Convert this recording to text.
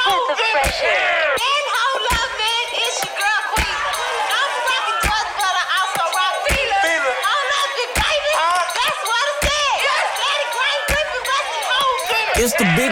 the fresh air. And hold up, man, it's your girl Queen. I'm rocking drugs, but I also rock feelers. Hold up, you baby. That's what I said. Daddy Green whipping, busting hoes in it. It's the big